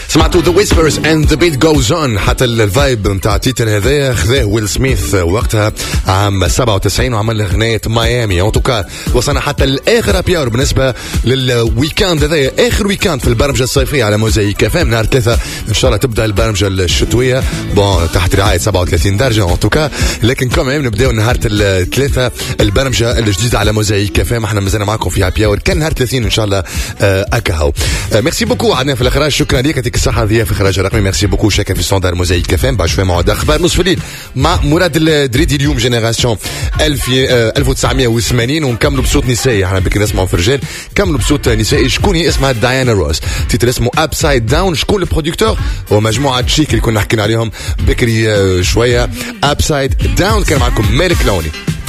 سمعتوا The Whispers and the Beat Goes On. حتى الفايب متاع تيتر هذايا خذاه ويل سميث وقتها عام 97 وعمل اغنية ميامي. ان توكا وصلنا حتى الاخر ابيار بالنسبة للويكاند هذايا، اخر ويكاند في البرمجة الصيفية على موزايك اف ام. نهار 3 ان شاء الله تبدا البرمجة الشتوية بون تحت رعاية 37 درجة ان توكا، لكن كمان نبداو نهار 3 البرمجة الجديدة على موزايك اف ام. احنا مازلنا معكم في ابيار كان نهار 30 ان شاء الله اكاهو. ميرسي بوكو عدنا في الاخراج، شكرا ليك، يعطيك الصحة ضياء في الاخراج الرقمي. ميرسي بوكو شاكا في ستاندر موزايك اف ام. بعد شوية موعد اخبار نصف الليل مع مراد الدريدي. اليوم جينيراسيون 1980 ونكملوا بصوت نسائي. احنا بكري نسمعوا في الرجال، كملوا بصوت نسائي. شكون هي؟ اسمها ديانا روز، تيتر اسمه ابسايد داون. شكون البروديكتور؟ هو مجموعة شيك اللي كنا حكينا عليهم بكري شوية. ابسايد داون كان معكم مالك لوني.